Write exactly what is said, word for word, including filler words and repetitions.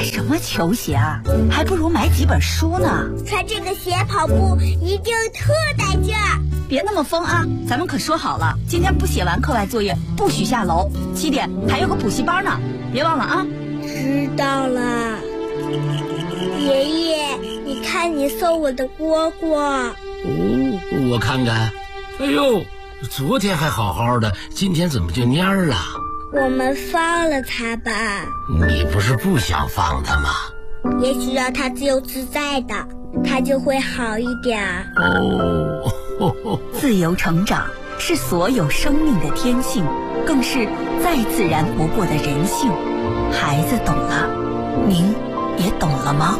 买什么球鞋啊？还不如买几本书呢。 穿这个鞋跑步一定特带劲儿。 别那么疯啊！咱们可说好了，今天不写完课外作业不许下楼。七点还有个补习班呢，别忘了啊。 知道了。爷爷，你看你送我的蝈蝈。 哦，我看看。哎呦，昨天还好好的，今天怎么就蔫儿了？ 我们放了它吧。 你不是不想放它吗？ 也许让它自由自在的，它就会好一点。 哦，呵呵， 自由成长是所有生命的天性，更是再自然不过的人性。孩子懂了，您也懂了吗？